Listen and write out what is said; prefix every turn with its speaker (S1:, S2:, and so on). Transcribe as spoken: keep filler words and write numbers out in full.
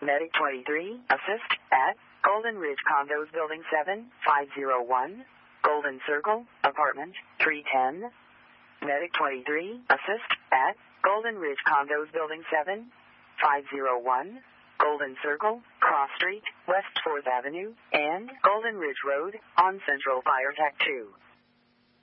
S1: Medic twenty-three, assist at Golden Ridge Condos Building seven, five oh one, Golden Circle, Apartment three ten. Medic twenty-three, assist at Golden Ridge Condos Building seven, five oh one, Golden Circle, Cross Street, West fourth Avenue, and Golden Ridge Road on Central Fire Tech two.